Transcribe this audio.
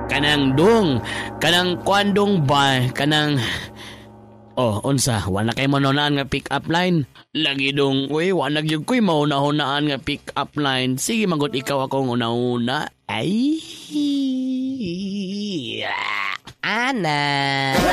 Kanang dong, kanang kwandong ba, kanang... Oh, unsa, wala kay maunaan nga pick-up line. Lagi dong, uy, wanag yung ko'y mauna-hunaan nga pick-up line. Sige, magot ikaw akong una-una. Ay... Ana.